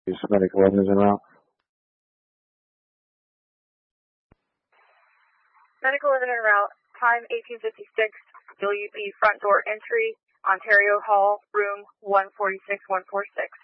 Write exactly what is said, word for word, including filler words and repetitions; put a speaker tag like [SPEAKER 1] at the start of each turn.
[SPEAKER 1] Medical is en route.
[SPEAKER 2] Medical is en route. Time eighteen fifty-six. W B front door entry. Ontario Hall, room one forty-six, one forty-six.